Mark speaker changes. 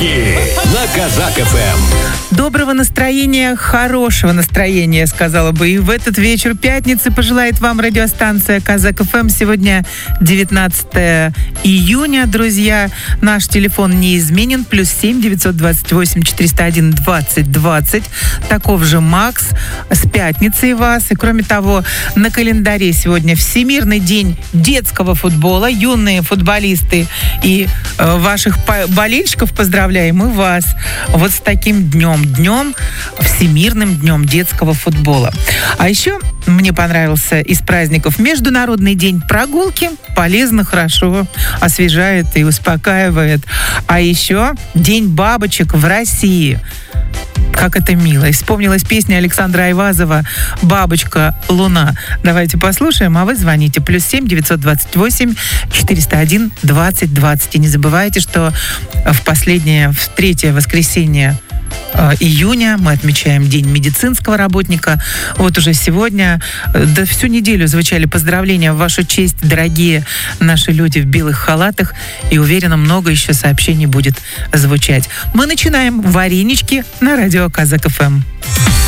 Speaker 1: Фрики на Казак ФМ.
Speaker 2: Доброго настроения, хорошего настроения, сказала бы. И в этот вечер пятницы пожелает вам радиостанция Казак ФМ. Сегодня 19 июня, друзья. Наш телефон неизменен. +7 928 401 20 20. Таков же Макс. С пятницей вас. И кроме того, на календаре сегодня Всемирный день детского футбола. Юные футболисты и ваших болельщиков поздравляем, и вас вот с таким днем, Всемирным днем детского футбола. А еще мне понравился из праздников Международный день прогулки. Полезно, хорошо, освежает и успокаивает. А еще День бабочек в России. Как это мило. И вспомнилась песня Александра Айвазова «Бабочка, луна». Давайте послушаем, а вы звоните. +7 928 401 20 20. И не забывайте, что в третье воскресенье июня мы отмечаем День медицинского работника. Вот уже сегодня, да всю неделю звучали поздравления в вашу честь, дорогие наши люди в белых халатах. И уверена, много еще сообщений будет звучать. Мы начинаем «Варенички» на радио Казак ФМ.